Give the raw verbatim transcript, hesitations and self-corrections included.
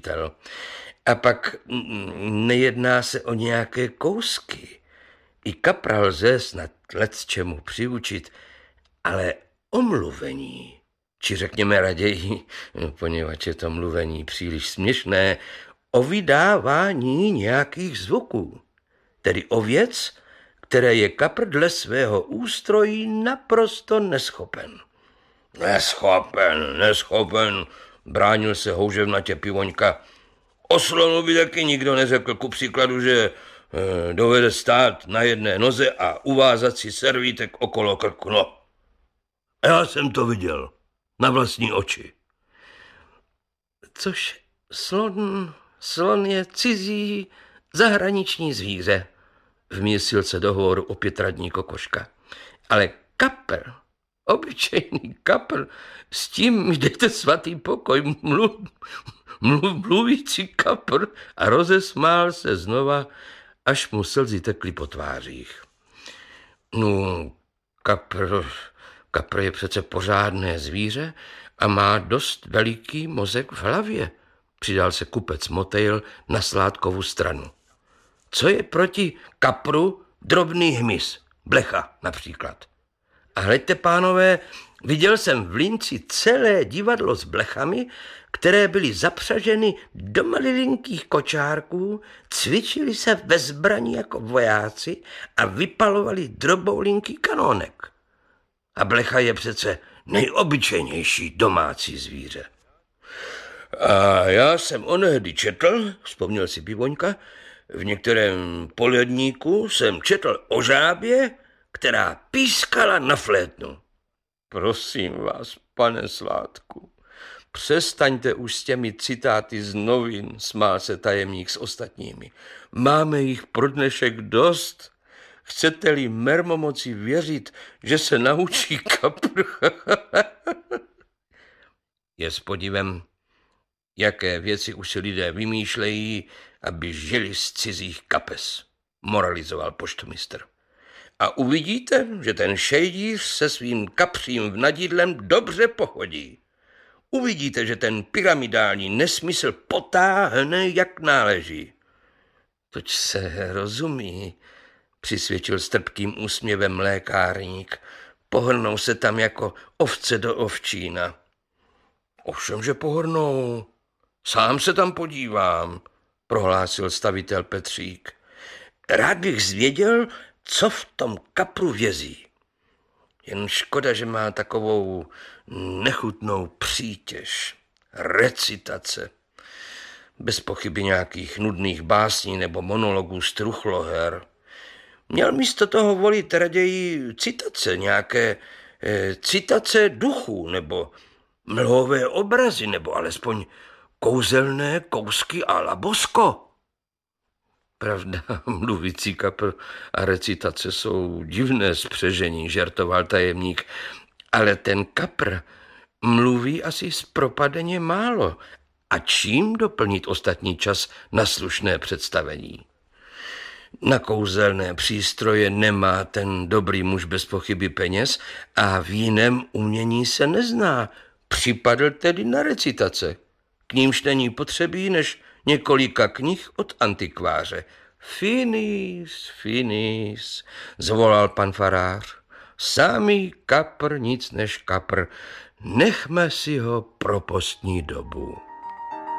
stavitel. A pak nejedná se o nějaké kousky. I kapra lze snad lecčemu přiučit, ale omluvení, či řekněme raději, poněvadž je to mluvení příliš směšné, o vydávání nějakých zvuků, tedy o věc, které je kapr dle svého ústrojí naprosto neschopen. Neschopen, neschopen, bránil se houževnatě Pivoňka. O slonu by taky nikdo neřekl, ku příkladu, že e, dovede stát na jedné noze a uvázat si servítek okolo krku. No, já jsem to viděl na vlastní oči. Což slon, slon je cizí zahraniční zvíře, vměsil se do hovoru opět radní Kokoška. Ale kapr, obyčejný kapr, s tím jdete svatý pokoj, mluv, mluv, mluvící kapr, a rozesmál se znova, až mu slzy tekly po tvářích. No, kapr, kapr je přece pořádné zvíře a má dost veliký mozek v hlavě, přidal se kupec Motejl na Sládkovu stranu. Co je proti kapru drobný hmyz, blecha například. A hleďte, pánové, viděl jsem v Linci celé divadlo s blechami, které byly zapřaženy do malilinkých kočárků, cvičili se ve zbraní jako vojáci a vypalovali droboulinký kanónek. A blecha je přece nejobyčejnější domácí zvíře. A já jsem onehdy četl, vzpomněl si Pivoňka, v některém poledníku jsem četl o žábě, která pískala na flétnu. Prosím vás, pane Sládku, přestaňte už s těmi citáty z novin, smál se tajemník s ostatními. Máme jich pro dnešek dost. Chcete-li mermomoci věřit, že se naučí kapr? Je s podivem, jaké věci už si lidé vymýšlejí, aby žili z cizích kapes, moralizoval poštomistr. A uvidíte, že ten šejdíř se svým kapřím vnadidlem dobře pohodí. Uvidíte, že ten pyramidální nesmysl potáhne, jak náleží. Toť se rozumí, přisvědčil s trpkým úsměvem lékárník. Pohrnou se tam jako ovce do ovčína. Ovšem, že pohrnou. Sám se tam podívám, prohlásil stavitel Petřík. Rád bych zvěděl, co v tom kapru vězí. Jen škoda, že má takovou nechutnou přítěž. Recitace. Bez pochyby nějakých nudných básní nebo monologů z truchloher. Měl místo toho volit raději citace, nějaké eh, citace duchů, nebo mlhové obrazy, nebo alespoň kouzelné kousky a la Bosko. Pravda, mluvící kapr a recitace jsou divné spřežení, žertoval tajemník, ale ten kapr mluví asi zpropadeně málo. A čím doplnit ostatní čas na slušné představení? Na kouzelné přístroje nemá ten dobrý muž bez pochyby peněz a v jiném umění se nezná. Připadl tedy na recitace. K nímž není potřebí než několika knih od antikváře. Finis, finis, zvolal pan farář. Samý kapr, nic než kapr. Nechme si ho pro postní dobu.